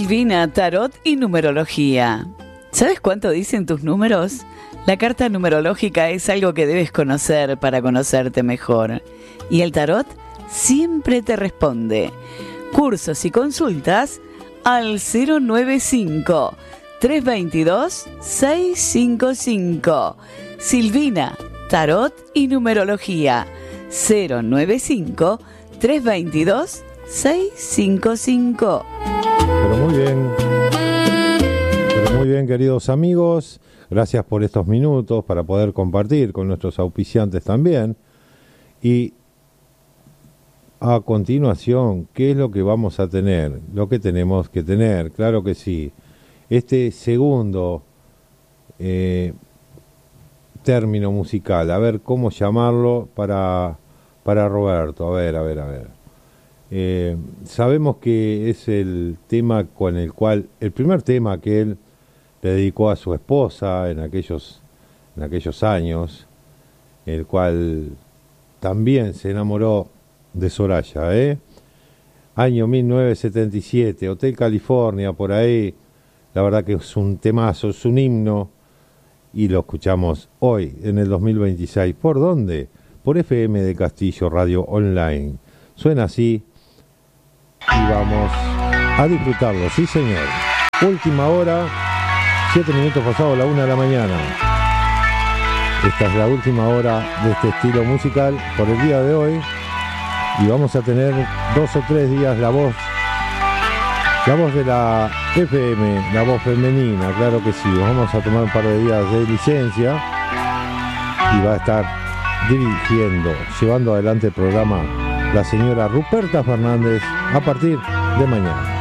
Silvina, tarot y numerología. ¿Sabes cuánto dicen tus números? La carta numerológica es algo que debes conocer para conocerte mejor. Y el tarot siempre te responde. Cursos y consultas al 095-322-655. Silvina, tarot y numerología. 095-322-655. Pero muy bien, queridos amigos. Gracias por estos minutos para poder compartir con nuestros auspiciantes también. Y a continuación, ¿qué es lo que vamos a tener? Lo que tenemos que tener, claro que sí. Este segundo término musical, a ver cómo llamarlo para Roberto. A ver. Sabemos que es el tema con el cual, el primer tema que él le dedicó a su esposa en aquellos años, el cual también se enamoró de Soraya, año 1977, Hotel California, por ahí. La verdad que es un temazo, es un himno, y lo escuchamos hoy, en el 2026. ¿Por dónde? Por FM de Castillo Radio Online. Suena así y vamos a disfrutarlo, sí señor. Última hora, 7 minutos pasados la 1 de la mañana. Esta es la última hora de este estilo musical por el día de hoy, y vamos a tener 2 o 3 días la voz de la FM, la voz femenina, claro que sí. Vamos a tomar un par de días de licencia y va a estar dirigiendo, llevando adelante el programa la señora Ruperta Fernández a partir de mañana.